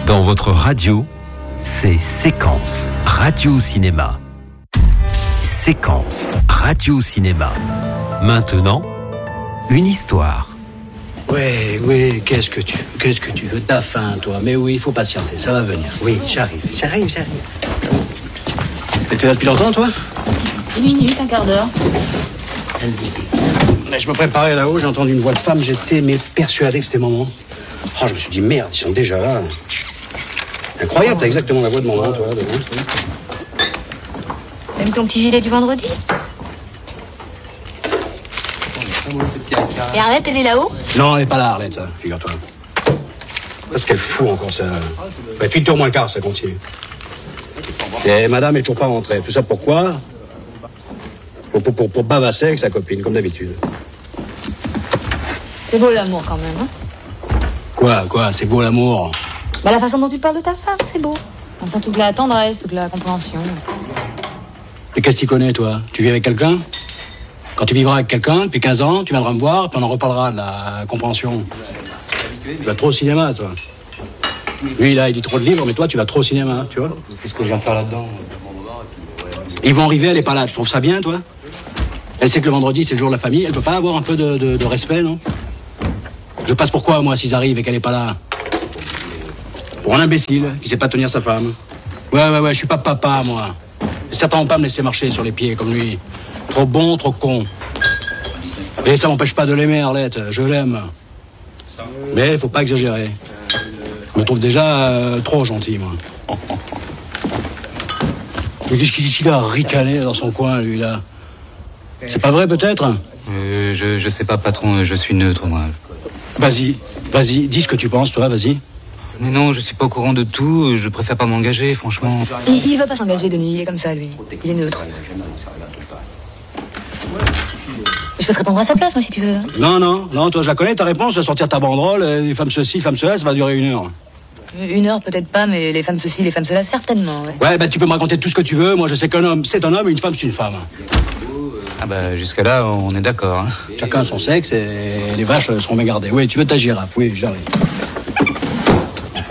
Dans votre radio, c'est Séquence Radio-Cinéma. Séquence Radio-Cinéma. Maintenant, une histoire. Oui, qu'est-ce que tu veux? T'as faim, toi. Mais oui, il faut patienter, ça va venir. Oui, j'arrive. T'étais là depuis longtemps, toi? 10 minutes, un quart d'heure. Mais je me préparais là-haut, j'ai entendu une voix de femme, j'étais persuadé que c'était maman. Oh, je me suis dit, merde, ils sont déjà là. Incroyable, t'as exactement la voix de maman, toi. T'as mis ton petit gilet du vendredi? Et Arlette, elle est là-haut? Non, elle est pas là, Arlette, ça, figure-toi. Qu'est-ce qu'elle fout encore, ça? Bah, 8h moins quart, ça continue. Et madame est toujours pas rentrée. Tout ça pourquoi? Pour bavasser avec sa copine, comme d'habitude. C'est beau l'amour quand même, hein? Quoi? C'est beau l'amour? Bah la façon dont tu parles de ta femme, c'est beau. On sent toute la tendresse, toute la compréhension. Et qu'est-ce que tu connais, toi? Tu vis avec quelqu'un? Quand tu vivras avec quelqu'un, depuis 15 ans, tu viendras me voir, puis on en reparlera de la compréhension. Tu vas trop au cinéma, toi. Lui, là, il lit trop de livres, mais toi, tu vas trop au cinéma, tu vois? Qu'est-ce que je viens faire là-dedans? Ils vont arriver, elle est pas là. Tu trouves ça bien, toi? Elle sait que le vendredi, c'est le jour de la famille. Elle peut pas avoir un peu de respect, non? Je passe pour quoi, moi, s'ils arrivent et qu'elle est pas là? Pour un imbécile qui sait pas tenir sa femme. Ouais, je suis pas papa, moi. Certains vont pas me laisser marcher sur les pieds comme lui. Trop bon, trop con. Et ça m'empêche pas de l'aimer, Arlette. Je l'aime. Mais faut pas exagérer. Je me trouve déjà trop gentil, moi. Mais qu'est-ce qu'il a ricané dans son coin, lui, là? C'est pas vrai, peut-être? Je sais pas, patron, je suis neutre, moi. Vas-y, dis ce que tu penses, toi, vas-y. Mais non, je suis pas au courant de tout, je préfère pas m'engager, franchement. Il veut pas s'engager, Denis, il est comme ça, lui. Il est neutre. Je peux te répondre à sa place, moi, si tu veux. Non, toi, je la connais, ta réponse, tu vas sortir ta banderole, les femmes ceci, femmes cela, ça va durer 1 heure. 1 heure, peut-être pas, mais les femmes ceci, les femmes cela, certainement, ouais. Ouais, bah tu peux me raconter tout ce que tu veux, moi je sais qu'un homme, c'est un homme, et une femme, c'est une femme. Ah bah, jusque-là, on est d'accord, hein. Chacun son sexe, et les vaches seront bien gardées. Oui, tu veux ta girafe, oui, j'arrive. Enfin...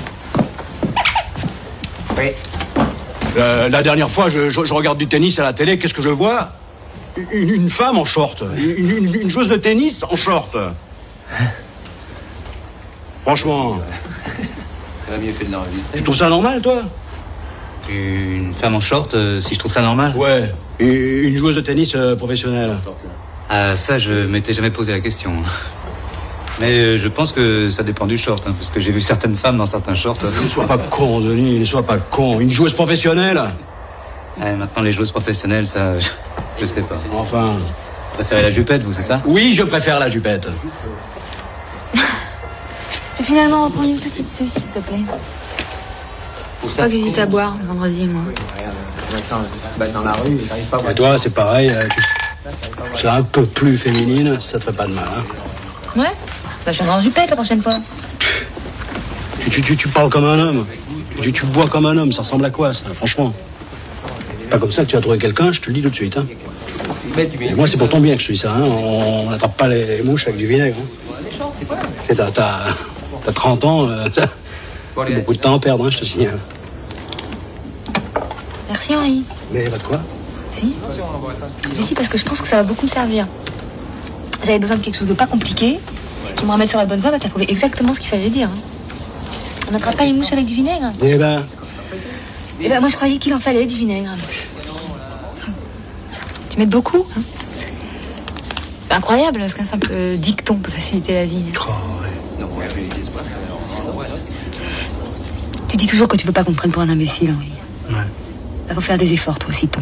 Oui. La dernière fois, je regarde du tennis à la télé, qu'est-ce que je vois? Une femme en short. Une joueuse de tennis en short. Franchement. Elle a mieux fait de l'envie. Tu trouves ça normal, toi? Une femme en short, si je trouve ça normal? Ouais. Une joueuse de tennis professionnelle. Ah, ça, je m'étais jamais posé la question. Mais je pense que ça dépend du short, hein, parce que j'ai vu certaines femmes dans certains shorts. Ne sois pas con, Denis, ne sois pas con. Une joueuse professionnelle? Maintenant, les joueuses professionnelles, ça, je sais pas. Enfin... Vous préférez la jupette, vous, c'est ça? Oui, je préfère la jupette. Je vais finalement reprendre une petite suce, s'il te plaît. Faut pas que j'hésite à boire le vendredi, moi. Maintenant, si tu vas dans la rue, t'arrives pas à boire. Et toi, c'est pareil, tu seras un peu plus féminine, ça te fait pas de mal, hein? Ouais? Bah, je viendrai en jupette la prochaine fois. Tu parles comme un homme. Tu bois comme un homme, ça ressemble à quoi, ça, franchement? Pas comme ça que tu vas trouver quelqu'un, je te le dis tout de suite, hein. Et moi, c'est pour ton bien que je te dis ça, hein. On n'attrape pas les mouches avec du vinaigre, hein. T'as 30 ans, beaucoup de temps à perdre, hein, je te signale. Merci, Henri. Mais pas de quoi? Si. Mais si, parce que je pense que ça va beaucoup me servir. J'avais besoin de quelque chose de pas compliqué, qui me remette sur la bonne voie, bah t'as trouvé exactement ce qu'il fallait dire, hein. On n'attrape pas les mouches avec du vinaigre. Eh ben, moi je croyais qu'il en fallait du vinaigre. Tu mets beaucoup, hein. C'est incroyable ce qu'un simple dicton peut faciliter la vie. oh, ouais. Tu dis toujours que tu veux pas qu'on te prenne pour un imbécile, Henri. Ouais. Bah, faut faire des efforts, toi aussi, de ton